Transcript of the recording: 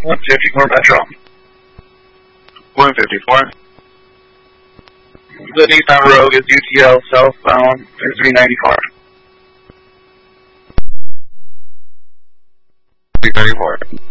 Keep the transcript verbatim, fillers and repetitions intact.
one fifty-four Metro. one fifty-four. The Nissan Rogue is U T L southbound three ninety-four. three ninety-four.